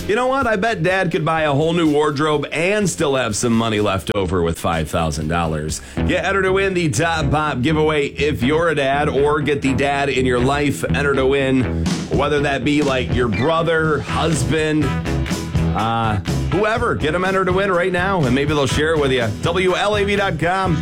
You know what? I bet Dad could buy a whole new wardrobe and still have some money left over with $5,000. Get entered to win the Top Pop giveaway if you're a dad, or get the dad in your life enter to win, whether that be like your brother, husband, whoever. Get them entered to win right now, and maybe they'll share it with you. WLAV.com.